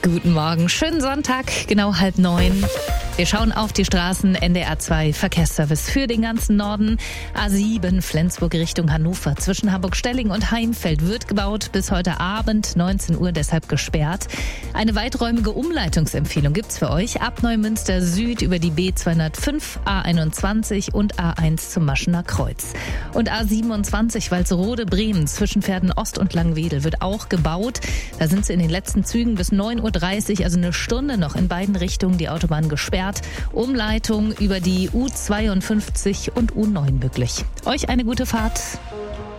Guten Morgen, schönen Sonntag, genau 8:30. Wir schauen auf die Straßen. NDR 2 Verkehrsservice für den ganzen Norden. A7 Flensburg Richtung Hannover zwischen Hamburg-Stelling und Heimfeld wird gebaut. Bis heute Abend 19 Uhr deshalb gesperrt. Eine weiträumige Umleitungsempfehlung gibt's für euch. Ab Neumünster Süd über die B205, A21 und A1 zum Maschener Kreuz. Und A27 Walsrode-Bremen zwischen Pferden Ost und Langwedel wird auch gebaut. Da sind sie in den letzten Zügen bis 9:30 Uhr, also eine Stunde noch in beiden Richtungen die Autobahn gesperrt. Umleitung über die U52 und U9 möglich. Euch eine gute Fahrt.